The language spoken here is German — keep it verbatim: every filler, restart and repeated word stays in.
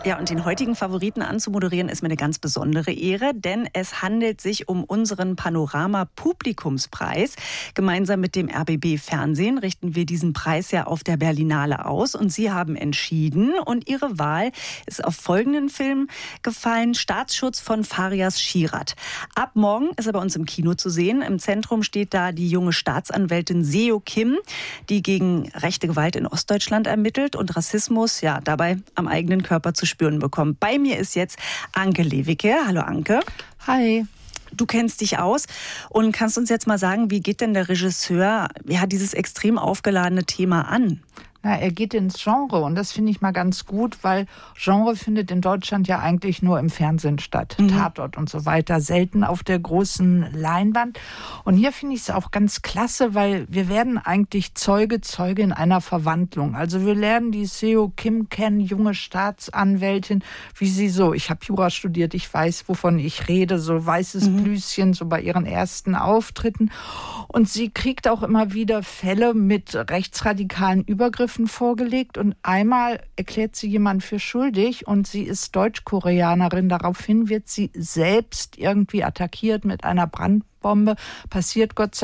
Ja, und den heutigen Favoriten anzumoderieren ist mir eine ganz besondere Ehre, denn es handelt sich um unseren Panorama-Publikumspreis. Gemeinsam mit dem R B B Fernsehen richten wir diesen Preis ja auf der Berlinale aus und Sie haben entschieden und Ihre Wahl ist auf folgenden Film gefallen: Staatsschutz von Farias Shirat. Ab morgen ist er bei uns im Kino zu sehen. Im Zentrum steht da die junge Staatsanwältin Seo Kim, die gegen rechte Gewalt in Ostdeutschland ermittelt und Rassismus ja dabei am eigenen Körper zu spüren bekommen. Bei mir ist jetzt Anke Lewicke. Hallo Anke. Hi. Du kennst dich aus und kannst uns jetzt mal sagen, wie geht denn der Regisseur ja dieses extrem aufgeladene Thema an? Na, er geht ins Genre und das finde ich mal ganz gut, weil Genre findet in Deutschland ja eigentlich nur im Fernsehen statt. Mhm. Tatort und so weiter, selten auf der großen Leinwand. Und hier finde ich es auch ganz klasse, weil wir werden eigentlich Zeuge, Zeuge in einer Verwandlung. Also wir lernen die Seo Kim kennen, junge Staatsanwältin, wie sie so, ich habe Jura studiert, ich weiß, wovon ich rede, so weißes mhm. Blüschen, so bei ihren ersten Auftritten. Und sie kriegt auch immer wieder Fälle mit rechtsradikalen Übergriffen vorgelegt und einmal erklärt sie jemand für schuldig und sie ist Deutsch-Koreanerin. Daraufhin wird sie selbst irgendwie attackiert mit einer Brandbombe. Passiert Gott sei